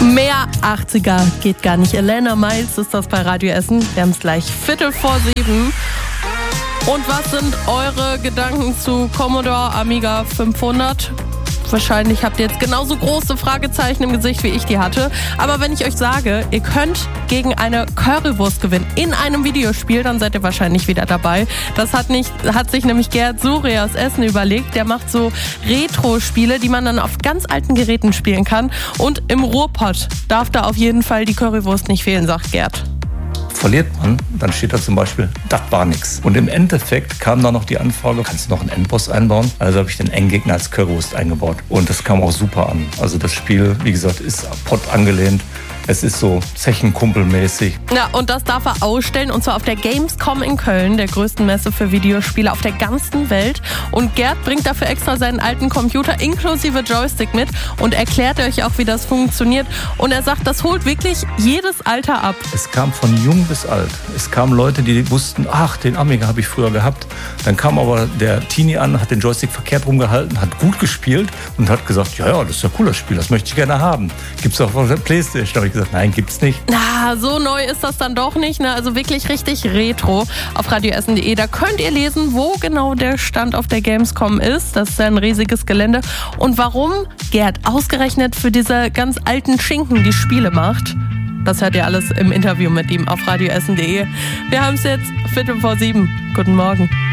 Mehr 80er geht gar nicht. Elena Miles ist das bei Radio Essen. Wir haben es gleich 7:15. Und was sind eure Gedanken zu Commodore Amiga 500? Wahrscheinlich habt ihr jetzt genauso große Fragezeichen im Gesicht, wie ich die hatte. Aber wenn ich euch sage, ihr könnt gegen eine Currywurst gewinnen in einem Videospiel, dann seid ihr wahrscheinlich wieder dabei. Das hat sich nämlich Gerd Suri aus Essen überlegt. Der macht so Retro-Spiele, die man dann auf ganz alten Geräten spielen kann. Und im Ruhrpott darf da auf jeden Fall die Currywurst nicht fehlen, sagt Gerd. Verliert man, dann steht da zum Beispiel, das war nix. Und im Endeffekt kam dann noch die Anfrage, kannst du noch einen Endboss einbauen? Also habe ich den Endgegner als Currywurst eingebaut. Und das kam auch super an. Also das Spiel, wie gesagt, ist Pott angelehnt. Es ist so Zechenkumpelmäßig. Ja, und das darf er ausstellen, und zwar auf der Gamescom in Köln, der größten Messe für Videospiele auf der ganzen Welt. Und Gerd bringt dafür extra seinen alten Computer inklusive Joystick mit und erklärt euch auch, wie das funktioniert. Und er sagt, das holt wirklich jedes Alter ab. Es kam von jung bis alt. Es kamen Leute, die wussten, ach, den Amiga habe ich früher gehabt. Dann kam aber der Teenie an, hat den Joystick verkehrt rumgehalten, hat gut gespielt und hat gesagt, ja, das ist ein cooles Spiel, das möchte ich gerne haben. Gibt's auch auf der Playstation? Da habe ich gesagt, nein, gibt's nicht. Na, so neu ist das dann doch nicht, ne? Also wirklich richtig retro. Auf radioessen.de, da könnt ihr lesen, wo genau der Stand auf der Gamescom ist. Das ist ja ein riesiges Gelände. Und warum Gerd ausgerechnet für diese ganz alten Schinken die Spiele macht, das hört ihr alles im Interview mit ihm auf radioessen.de. Wir haben es jetzt 7:15. Guten Morgen.